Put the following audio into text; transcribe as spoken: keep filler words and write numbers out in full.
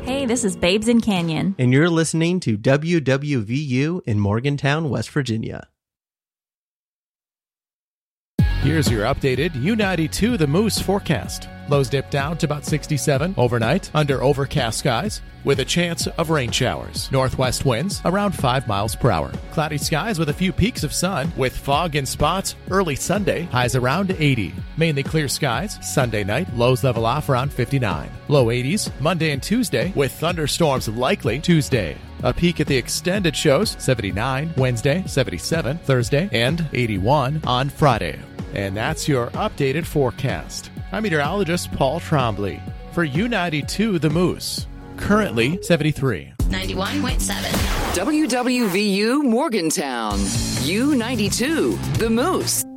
Hey, this is Babes in Canyon. And you're listening to W W V U in Morgantown, West Virginia. Here's your updated U ninety-two The Moose forecast. Lows dip down to about sixty-seven overnight under overcast skies with a chance of rain showers. Northwest winds around five miles per hour. Cloudy skies with a few peaks of sun with fog in spots early Sunday. Highs around eighty. Mainly clear skies Sunday night. Lows level off around fifty-nine. Low eighties Monday and Tuesday with thunderstorms likely Tuesday. A peek at the extended shows seventy-nine Wednesday, seventy-seven Thursday, and eighty-one on Friday. And that's your updated forecast. I'm meteorologist Paul Trombley for U ninety-two The Moose. Currently seventy-three. ninety-one point seven. W W V U Morgantown. U ninety-two The Moose.